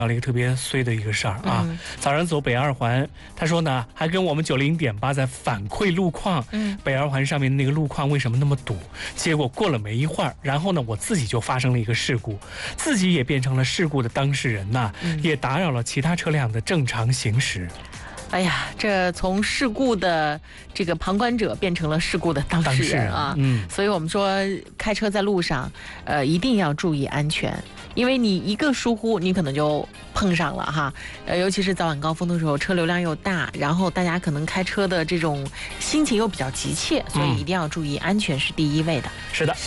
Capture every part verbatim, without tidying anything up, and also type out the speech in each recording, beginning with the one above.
到了一个特别衰的一个事儿啊，嗯、早上走北二环，他说呢，还跟我们九零点八在反馈路况，嗯，北二环上面那个路况为什么那么堵？结果过了没一会儿，然后呢，我自己就发生了一个事故，自己也变成了事故的当事人呐、嗯，也打扰了其他车辆的正常行驶。 哎呀，这从事故的这个旁观者变成了事故的当事人啊！嗯，所以我们说开车在路上，呃，一定要注意安全，因为你一个疏忽，你可能就碰上了哈。呃，尤其是早晚高峰的时候，车流量又大，然后大家可能开车的这种心情又比较急切，所以一定要注意安全是第一位的。 嗯、是的。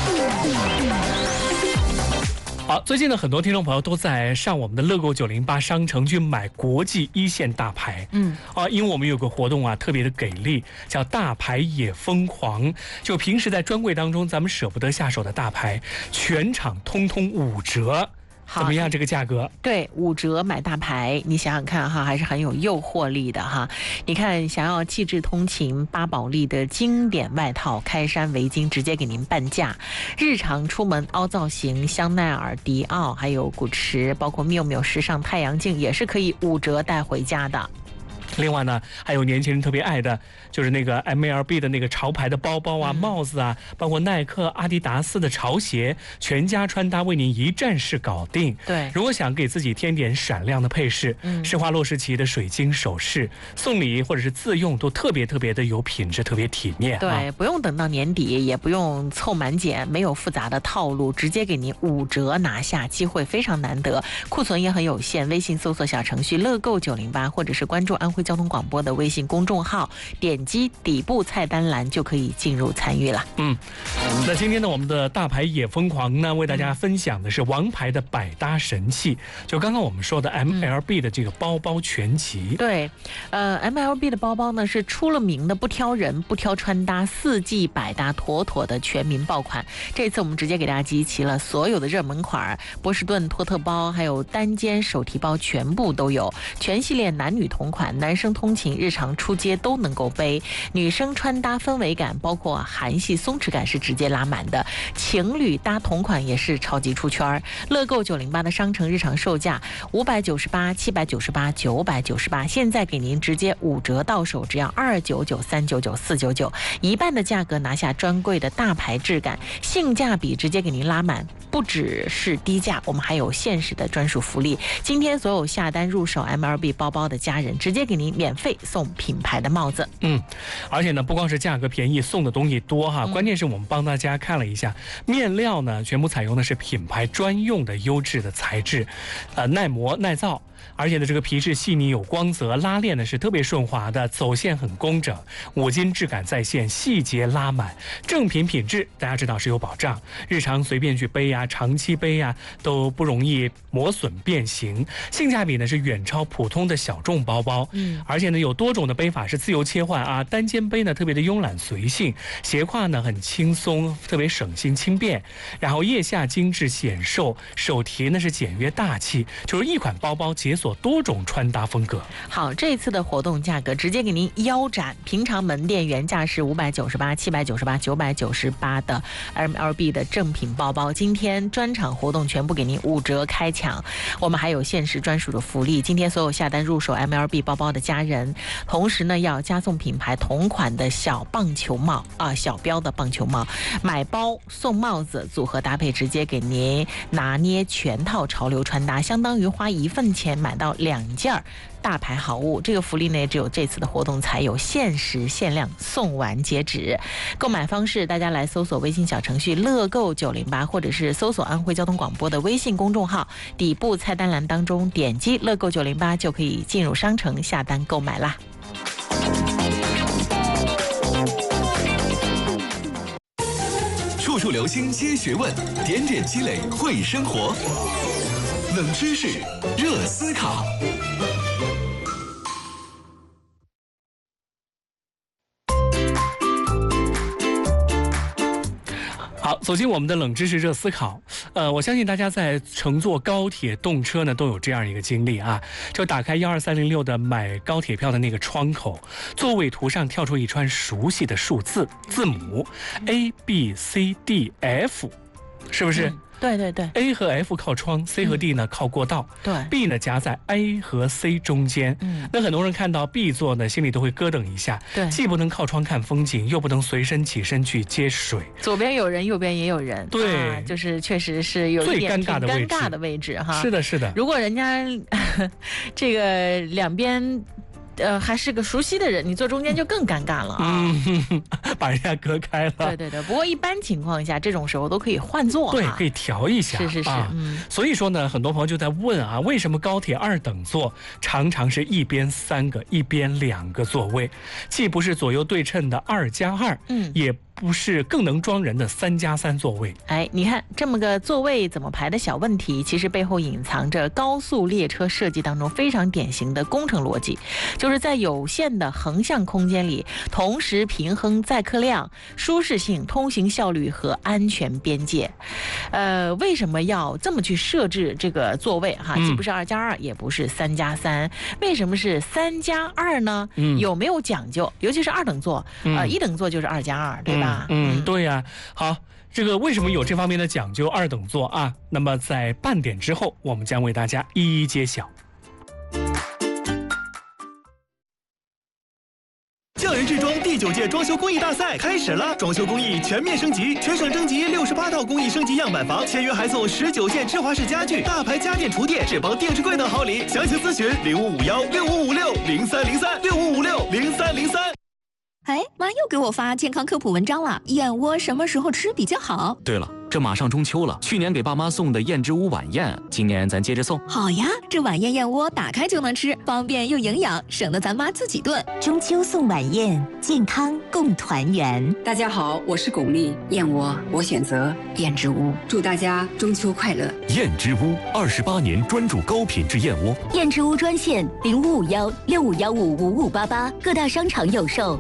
好，最近呢，很多听众朋友都在上我们的乐购九零八商城去买国际一线大牌。嗯，啊，因为我们有个活动啊，特别的给力，叫大牌也疯狂。就平时在专柜当中，咱们舍不得下手的大牌，全场通通五折。怎么样？这个价格？ 对，五折买大牌，你想想看哈，还是很有诱惑力的哈。你看，想要气质通勤，巴宝莉的经典外套、开衫围巾直接给您半价。日常出门凹造型，香奈儿、迪奥，还有古驰，包括缪缪时尚太阳镜，也是可以五折带回家的。 另外呢，还有年轻人特别爱的，就是那个 M L B 的那个潮牌的包包啊、嗯、帽子啊，包括耐克、阿迪达斯的潮鞋，全家穿搭为您一站式搞定。 对， 如果想给自己添点闪亮的配饰，嗯，施华洛世奇的水晶首饰，送礼或者是自用都特别特别的有品质，特别体面。 对、 啊， 不用等到年底，也不用凑满减，没有复杂的套路，直接给您五折拿下，机会非常难得，库存也很有限。微信搜索小程序乐购九零八，或者是关注安徽交通广播的微信公众号，点击底部菜单栏就可以进入参与了。 嗯，那今天呢，我们的大牌也疯狂呢，为大家分享的是王牌的百搭神器，就刚刚我们说的 M L B 的这个包包全集。 嗯、对，呃 ，M L B 的包包呢是出了名的不挑人、不挑穿搭，四季百搭，妥妥的全民爆款。这次我们直接给大家集齐了所有的热门款，波士顿托特包，还有单肩手提包，全部都有，全系列男女同款，男生通勤、日常出街都能够背，女生穿搭氛围感，包括韩系松弛感是直接拉满的，情侣搭同款也是超级出圈。乐购九零八的商城日常售价五百九十八、七百九十八、九百九十八，现在给您直接五折到手，只要二九九、三九九、四九九，一半的价格拿下专柜的大牌质感，性价比直接给您拉满。不只是低价，我们还有限时的专属福利。今天所有下单入手 M L B 包包的家人，直接给您免费送品牌的帽子。 嗯，而且呢，不光是价格便宜，送的东西多哈，关键是我们帮大家看了一下，嗯、面料呢，全部采用的是品牌专用的优质的材质，呃，耐磨耐造。而且呢，这个皮质细腻有光泽，拉链呢是特别顺滑的，走线很工整，五金质感在线，细节拉满，正品品质大家知道是有保障，日常随便去背呀、啊，长期背呀、啊、都不容易磨损变形，性价比呢是远超普通的小众包包。嗯，而且呢有多种的背法是自由切换啊，单肩背呢特别的慵懒随性，斜挎呢很轻松，特别省心轻便，然后腋下精致显瘦，手提呢是简约大气，就是一款包包解锁多种穿搭风格。 好，这次的活动价格直接给您腰斩，平常门店原价是五百九十八、七百九十八、九百九十八的 M L B 的正品包包，今天专场活动全部给您五折开抢。我们还有限时专属的福利，今天所有下单入手 M L B 包包的家人，同时呢要加送品牌同款的小棒球帽啊，小标的棒球帽，买包送帽子，组合搭配直接给您拿捏全套潮流穿搭，相当于花一份钱买到两件大牌好物。这个福利呢只有这次的活动才有，限时限量，送完截止。购买方式大家来搜索微信小程序乐购九零八，或者是搜索安徽交通广播的微信公众号，底部菜单栏当中点击乐购九零八就可以进入商城下单购买啦。 处处留心皆学问，点点积累会生活。冷知识，热思考。 好，走进我们的冷知识热思考。呃，我相信大家在乘坐高铁、动车呢，都有这样一个经历啊，就打开一二三零六的买高铁票的那个窗口，座位图上跳出一串熟悉的数字字母 A B C D F， 是不是？嗯对对对 ，A 和 F 靠窗 ，C 和 D 呢、嗯、靠过道， 对 ，B 呢夹在 A 和 C 中间。嗯，那很多人看到 B 座呢，心里都会咯噔一下， 对， 既不能靠窗看风景，又不能随身起身去接水， 左边有人，右边也有人， 对， 啊、就是确实是有一点最尴尬的位置， 尴尬的位置哈。 是的，是的。 如果人家这个两边。呃，还是个熟悉的人，你坐中间就更尴尬了啊！ 嗯，把人家隔开了。 对对对，不过一般情况下，这种时候都可以换座， 对，可以调一下。 是是是， 啊、嗯。所以说呢，很多朋友就在问啊，为什么高铁二等座常常是一边三个，一边两个座位，既不是左右对称的二加二，嗯，也不是更能装人的三加三座位。 哎，你看这么个座位怎么排的小问题，其实背后隐藏着高速列车设计当中非常典型的工程逻辑。就是在有限的横向空间里，同时平衡载客量、舒适性、通行效率和安全边界。呃，为什么要这么去设置这个座位？哈，既不是二加二，也不是三加三。为什么是三加二呢？嗯，有没有讲究？尤其是二等座，嗯、呃，一等座就是二加二，对吧？ 嗯，嗯对呀、啊。好。这个为什么有这方面的讲究？二等座啊，那么在半点之后，我们将为大家一一揭晓。 匠人制装第九届装修工艺大赛开始了，装修工艺全面升级，全省征集六十八套工艺升级样板房，签约还送十九件芝华士家具、大牌家电厨电、智邦电视柜等好礼。详情咨询零五五幺六五五六零三零三六五五六零三零三。 哎，妈又给我发健康科普文章了，燕窝什么时候吃比较好？ 对了，这马上中秋了，去年给爸妈送的燕之屋晚宴，今年咱接着送。 好呀，这晚宴燕窝打开就能吃，方便又营养，省得咱妈自己炖。 中秋送晚宴，健康共团圆。 大家好，我是巩俐，燕窝我选择燕之屋，祝大家中秋快乐。 燕之屋二十八年专注高品质燕窝。 燕之屋专线零五五幺六五幺五五五八八，各大商场有售。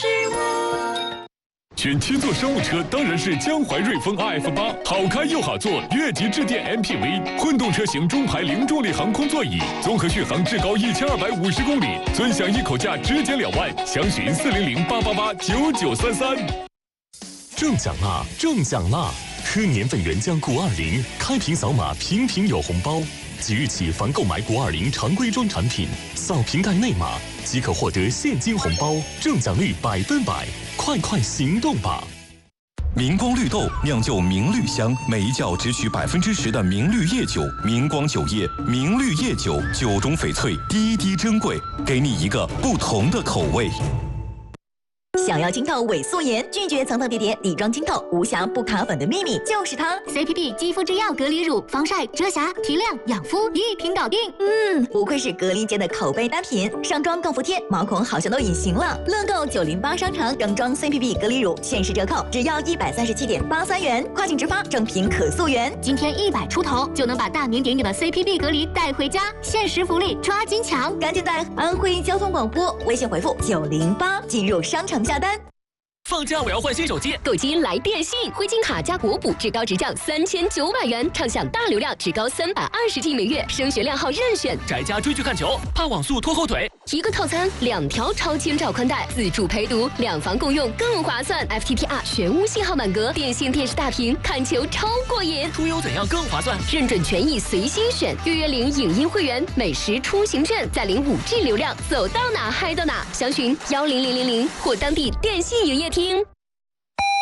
选七座商务车当然是江淮瑞风 R F 八，好开又好坐，越级致电 M P V， 混动车型中排零重力航空座椅，综合续航至高一千二百五十公里，尊享一口价直减两万，详询四零零八八八九九三三。中奖啦！中奖啦！喝年份原浆谷二零，开瓶扫码，瓶瓶有红包。即日起，凡购买谷二零常规装产品，扫瓶盖内码即可获得现金红包，中奖率百分百。快快行动吧！ 明光绿豆酿就明绿香，每一窖只取百分之十的明绿叶酒。明光酒业明绿叶酒，酒中翡翠，滴滴珍贵，给你一个不同的口味。 想要清透伪素颜，拒绝层层叠叠，底妆清透，无瑕不卡粉的秘密就是它 C P B 肌肤之钥隔离乳，防晒、遮瑕、提亮、养肤一瓶搞定。 嗯，不愧是隔离间的口碑单品，上妆更服帖，毛孔好像都隐形了。乐购九零八商城整装 C P B 隔离乳限时折扣，只要一百三十七点八三元，跨境直发，正品可溯源。 今天一百出头就能把大名鼎鼎的 C P B 隔离带回家，限时福利抓紧抢！ 赶紧在安徽交通广播微信回复九零八进入商城下单。 放假我要换新手机， 购机来电信，灰金卡加国补至高直降三千九百元，畅享大流量至高三百二十 G 每月，升学量号任选。 宅家追剧看球，怕网速拖后腿。 一个套餐，两条超千兆宽带，自助陪读，两房共用更划算。F T T R 全屋信号满格，电信电视大屏，看球超过瘾。 出游怎样更划算？ 认准权益随心选，预约领影音会员，美食出行券，再领五 G 流量，走到哪嗨到哪。详询幺零零零零或当地电信营业厅。